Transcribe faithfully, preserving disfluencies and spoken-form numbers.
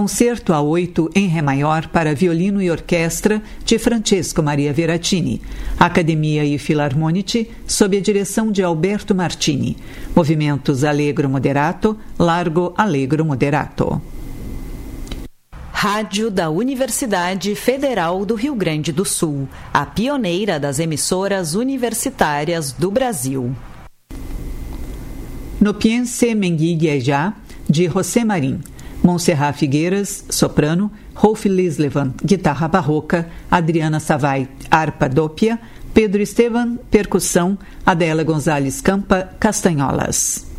Concerto a oito em Ré maior para violino e orquestra de Francesco Maria Veracini. Academia e Filarmonici, sob a direção de Alberto Martini. Movimentos allegro moderato, largo allegro moderato. Rádio da Universidade Federal do Rio Grande do Sul, a pioneira das emissoras universitárias do Brasil. No Piense Menguiglia Já, de José Marim. Montserrat Figueiras, soprano, Rolf Lislevan, guitarra barroca, Adriana Savai, harpa dópia, Pedro Estevan, percussão, Adela Gonzalez Campa, castanholas.